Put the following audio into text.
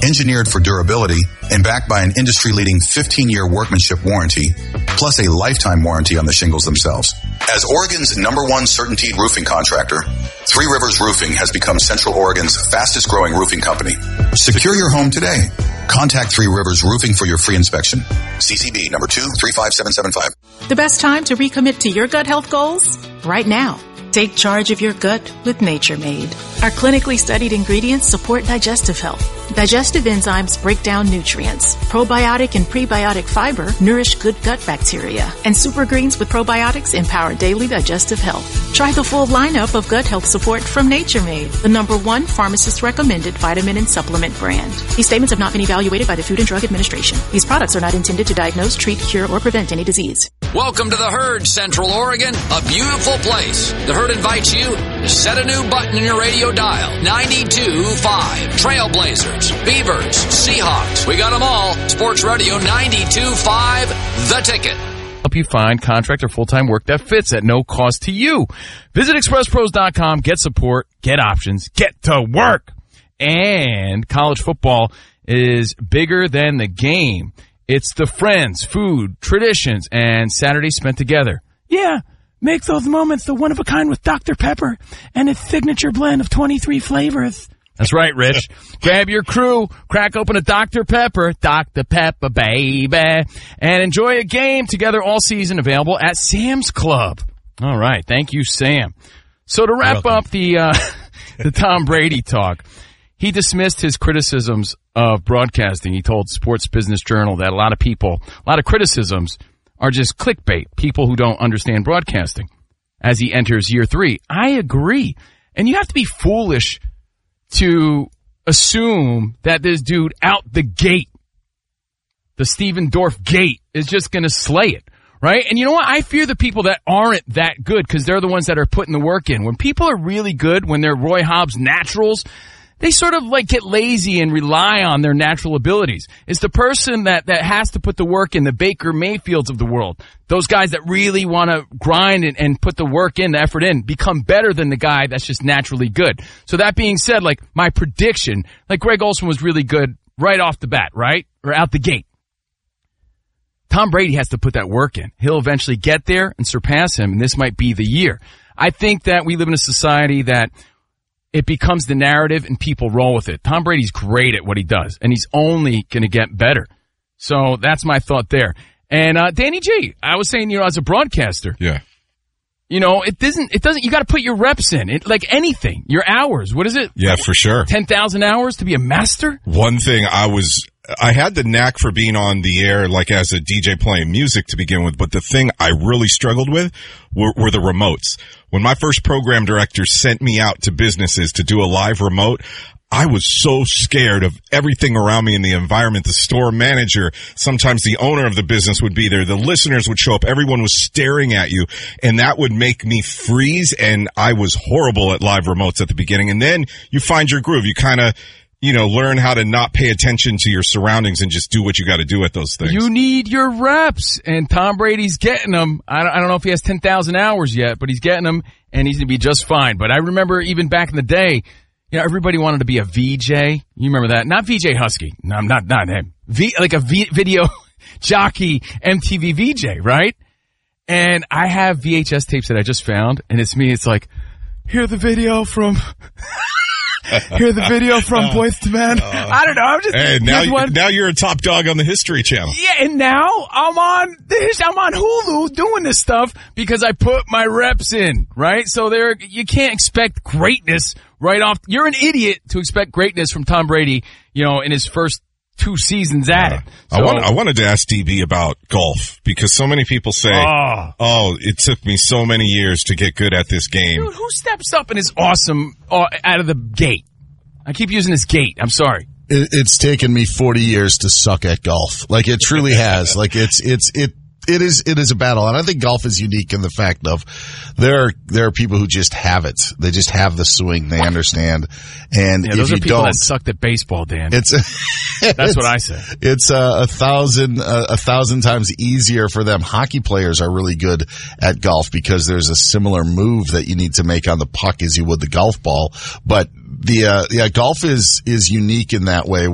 engineered for durability and backed by an industry-leading 15-year workmanship warranty, plus a lifetime warranty on the shingles themselves. As Oregon's #1 CertainTeed roofing contractor, Three Rivers Roofing has become Central Oregon's fastest-growing roofing company. Secure your home today. Contact Three Rivers Roofing for your free inspection. CCB number 235775. The best time to recommit to your gut health goals? Right now. Take charge of your gut with Nature Made. Our clinically studied ingredients support digestive health. Digestive enzymes break down nutrients. Probiotic and prebiotic fiber nourish good gut bacteria. And super greens with probiotics empower daily digestive health. Try the full lineup of gut health support from Nature Made, the #1 pharmacist-recommended vitamin and supplement brand. These statements have not been evaluated by the Food and Drug Administration. These products are not intended to diagnose, treat, cure, or prevent any disease. Welcome to the Herd, Central Oregon, a beautiful place. The Herd invites you to set a new button in your radio dial. 92.5. Trailblazers, Beavers, Seahawks. We got them all. Sports Radio 92.5, The Ticket. Help you find contract or full-time work that fits at no cost to you. Visit expresspros.com, get support, get options, get to work. And college football is bigger than the game. It's the friends, food, traditions, and Saturdays spent together. Yeah, make those moments the one-of-a-kind with Dr. Pepper and its signature blend of 23 flavors. That's right, Rich. Grab your crew, crack open a Dr. Pepper, baby, and enjoy a game together all season, available at Sam's Club. All right, thank you, Sam. So to wrap up the Tom Brady talk, he dismissed his criticisms of broadcasting. He told Sports Business Journal that a lot of criticisms are just clickbait, people who don't understand broadcasting as he enters year 3. I agree. And you have to be foolish to assume that this dude out the gate, the Steven Dorff gate, is just going to slay it, right? And you know what? I fear the people that aren't that good because they're the ones that are putting the work in. When people are really good, when they're Roy Hobbs naturals, they sort of like get lazy and rely on their natural abilities. It's the person that has to put the work in, the Baker Mayfields of the world. Those guys that really want to grind and put the work in, the effort in, become better than the guy that's just naturally good. So that being said, like my prediction, like Greg Olsen was really good right off the bat, right? Or out the gate. Tom Brady has to put that work in. He'll eventually get there and surpass him, and this might be the year. I think that we live in a society that it becomes the narrative and people roll with it. Tom Brady's great at what he does, and he's only going to get better. So that's my thought there. And Danny G, I was saying, as a broadcaster, yeah, it doesn't. You got to put your reps in. Like anything, your hours. What is it? Yeah, for sure. 10,000 hours to be a master. One thing I had the knack for being on the air, like as a DJ playing music to begin with, but the thing I really struggled with were the remotes. When my first program director sent me out to businesses to do a live remote, I was so scared of everything around me in the environment. The store manager, sometimes the owner of the business would be there. The listeners would show up. Everyone was staring at you, and that would make me freeze, and I was horrible at live remotes at the beginning. And then you find your groove. You kind of learn how to not pay attention to your surroundings and just do what you got to do at those things. You need your reps, and Tom Brady's getting them. I don't know if he has 10,000 hours yet, but he's getting them, and he's going to be just fine. But I remember even back in the day, everybody wanted to be a VJ. You remember that? Not VJ Husky. No, I'm not him. Video jockey MTV VJ, right? And I have VHS tapes that I just found, and it's me. It's like, hear the video from... Hear the video from Boys to Men. I don't know. I'm just. Hey, now you're a top dog on the History Channel. Yeah, and now I'm on Hulu doing this stuff because I put my reps in, right? So you can't expect greatness right off. You're an idiot to expect greatness from Tom Brady, in his first 2 seasons at it. So, I wanted to ask DB about golf because so many people say, it took me so many years to get good at this game. Dude, who steps up and is awesome out of the gate? I keep using this gate. I'm sorry. It's taken me 40 years to suck at golf. Like it truly has. Like it is a battle. And I think golf is unique in the fact of there are people who just have it. They just have the swing. They understand. And yeah, if those you are people don't, that sucked at baseball, Dan. That's what I say. It's a thousand times easier for them. Hockey players are really good at golf because there's a similar move that you need to make on the puck as you would the golf ball. But golf is unique in that way.